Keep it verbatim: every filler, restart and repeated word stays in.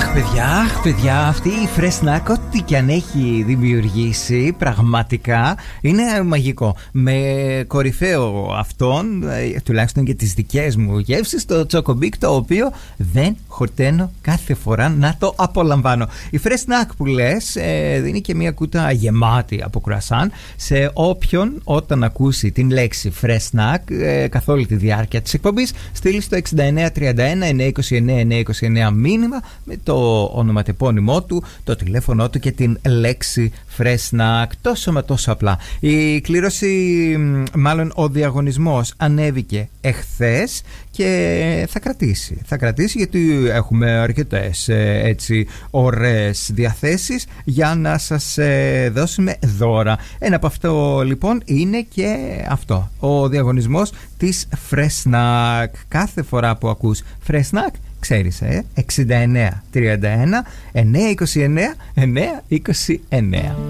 Παιδιά, αχ, παιδιά, αυτή η Fresh Snack, ό,τι και αν έχει δημιουργήσει, πραγματικά είναι μαγικό. Με κορυφαίο αυτόν, τουλάχιστον για τις δικές μου γεύσεις, το Chocobic, το οποίο δεν χορταίνω κάθε φορά να το απολαμβάνω. Η Fresh Snack που λες ε, δίνει και μια κούτα γεμάτη από κρουασάν σε όποιον όταν ακούσει την λέξη Fresh Snack ε, καθ' όλη τη διάρκεια της εκπομπής στείλει στο εξήντα εννέα τριάντα ένα εννιακόσια είκοσι εννέα εννιακόσια είκοσι εννέα μήνυμα με το ονοματεπώνυμό του, το τηλέφωνο του και την λέξη Fresh Snack. Τόσο με τόσο απλά. Η κλήρωση, μάλλον ο διαγωνισμός, ανέβηκε εχθές και θα κρατήσει. Θα κρατήσει γιατί έχουμε αρκετές έτσι ωραίες διαθέσεις για να σας ε, δώσουμε δώρα. Ένα από αυτό λοιπόν είναι και αυτό, ο διαγωνισμός της Fresh Snack. Κάθε φορά που ακούς Fresh Snack, ξέρεις, ε, εξήντα εννέα τριάντα ένα εννιακόσια είκοσι εννέα εννιακόσια είκοσι εννέα.